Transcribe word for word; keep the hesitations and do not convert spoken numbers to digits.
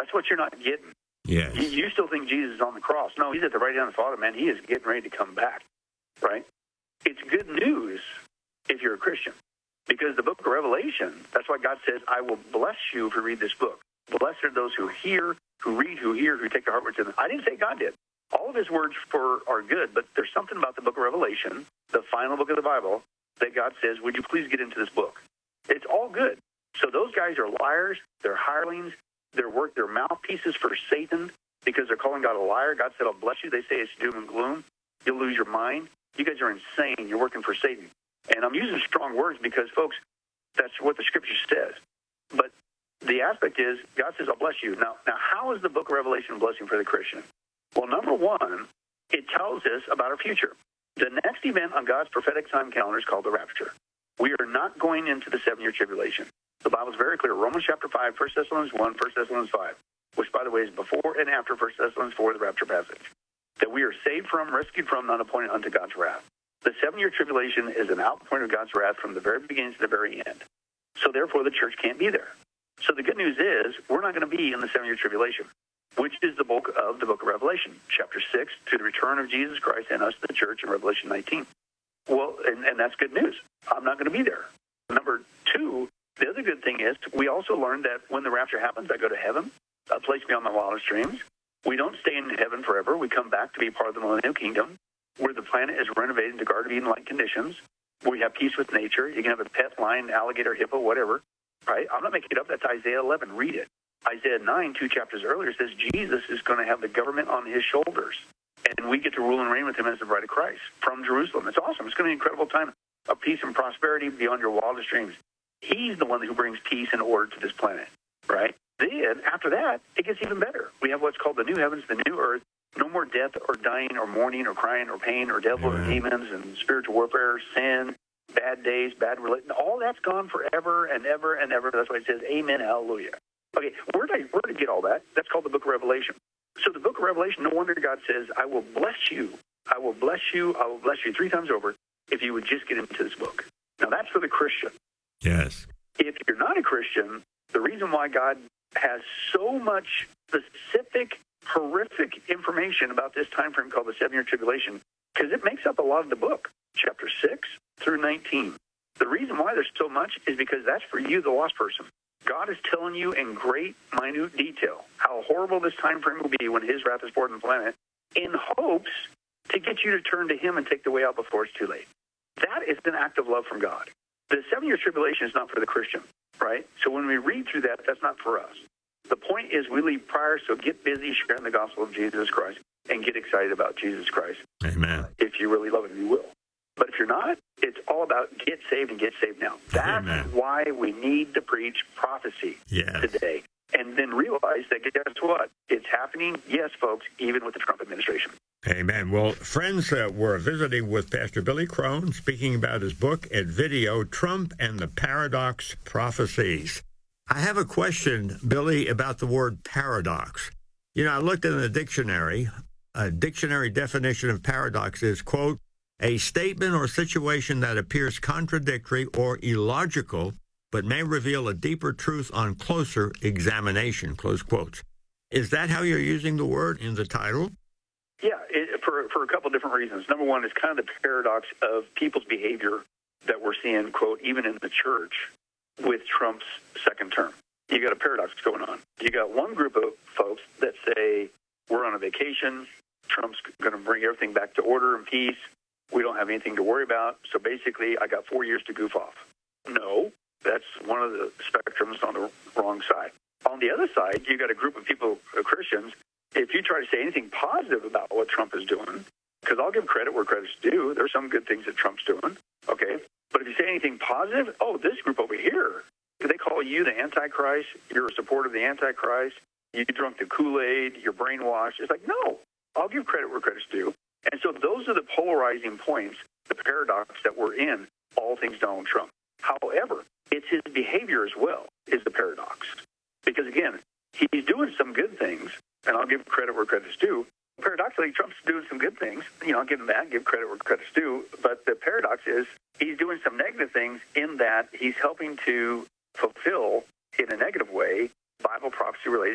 That's what you're not getting. Yes. You, you still think Jesus is on the cross. No, he's at the right hand of the Father, man. He is getting ready to come back, right? It's good news if you're a Christian, because the book of Revelation, that's why God says, I will bless you if you read this book. Blessed are those who hear, who read, who hear, who take their heart words to them. I didn't say God did. All of his words for are good, but there's something about the book of Revelation, the final book of the Bible, that God says, would you please get into this book? It's all good. So those guys are liars. They're hirelings. They're work. They're mouthpieces for Satan because they're calling God a liar. God said, I'll bless you. They say it's doom and gloom. You'll lose your mind. You guys are insane. You're working for Satan. And I'm using strong words because, folks, that's what the Scripture says. But the aspect is, God says, I'll bless you. Now, now, how is the book of Revelation a blessing for the Christian? Well, number one, it tells us about our future. The next event on God's prophetic time calendar is called the rapture. We are not going into the seven-year tribulation. The Bible is very clear. Romans chapter five, First Thessalonians one, First Thessalonians five, which, by the way, is before and after First Thessalonians four, the rapture passage, that we are saved from, rescued from, not appointed unto God's wrath. The seven-year tribulation is an outpouring of God's wrath from the very beginning to the very end. So, therefore, the church can't be there. So the good news is we're not going to be in the seven-year tribulation, which is the book of the book of Revelation, chapter six, to the return of Jesus Christ and us, the church, in Revelation nineteen. Well, and, and that's good news. I'm not going to be there. Number two, the other good thing is we also learned that when the rapture happens, I go to heaven, a place beyond my wildest dreams. We don't stay in heaven forever. We come back to be part of the millennial kingdom, where the planet is renovated into Garden of Eden-like conditions, where we have peace with nature. You can have a pet lion, alligator, hippo, whatever, right? I'm not making it up. That's Isaiah eleven. Read it. Isaiah nine, two chapters earlier, says Jesus is going to have the government on his shoulders, and we get to rule and reign with him as the bride of Christ from Jerusalem. It's awesome. It's going to be an incredible time of peace and prosperity beyond your wildest dreams. He's the one who brings peace and order to this planet, right? Then, after that, it gets even better. We have what's called the new heavens, the new earth. No more death or dying or mourning or crying or pain or devil or demons and spiritual warfare, sin, bad days, bad religion. All that's gone forever and ever and ever. That's why it says, amen, hallelujah. Okay, where did I, where did I get all that? That's called the book of Revelation. So the book of Revelation, no wonder God says, I will bless you. I will bless you. I will bless you three times over if you would just get into this book. Now, that's for the Christian. Yes. If you're not a Christian, the reason why God has so much specific, horrific information about this time frame called the seven-year tribulation, because it makes up a lot of the book, chapter six through nineteen. The reason why there's so much is because that's for you, the lost person. God is telling you in great, minute detail how horrible this time frame will be when his wrath is poured on the planet, in hopes to get you to turn to him and take the way out before it's too late. That is an act of love from God. The seven-year tribulation is not for the Christian, right? So when we read through that, that's not for us. The point is we leave prior, so get busy sharing the gospel of Jesus Christ and get excited about Jesus Christ. Amen. If you really love him, you will. But if you're not, it's all about get saved and get saved now. That's Amen. Why we need to preach prophecy yes. today. And then realize that, guess what? It's happening, yes, folks, even with the Trump administration. Amen. Well, friends, uh, we're visiting with Pastor Billy Crone, speaking about his book and video, Trump and the Paradox Prophecies. I have a question, Billy, about the word paradox. You know, I looked in the dictionary. A dictionary definition of paradox is, quote, a statement or situation that appears contradictory or illogical, but may reveal a deeper truth on closer examination, close quotes. Is that how you're using the word in the title? Yeah, it, for, for a couple different reasons. Number one is kind of the paradox of people's behavior that we're seeing, quote, even in the church with Trump's second term. You got a paradox going on. You got one group of folks that say, we're on a vacation, Trump's going to bring everything back to order and peace, we don't have anything to worry about, so basically I got four years to goof off. No, that's one of the spectrums on the wrong side. On the other side, you got a group of people, uh, Christians, if you try to say anything positive about what Trump is doing, because I'll give credit where credit's due, there's some good things that Trump's doing, okay? But if you say anything positive, oh, this group over here, they call you the Antichrist, you're a supporter of the Antichrist, you drunk the Kool-Aid, you're brainwashed. It's like, no, I'll give credit where credit's due. And so those are the polarizing points, the paradox that we're in, all things Donald Trump. However, it's his behavior as well is the paradox. Because, again, he's doing some good things, and I'll give credit where credit's due. Paradoxically, Trump's doing some good things. You know, I'll give him that, give credit where credit's due. But the paradox is he's doing some negative things in that he's helping to fulfill, in a negative way, Bible prophecy-related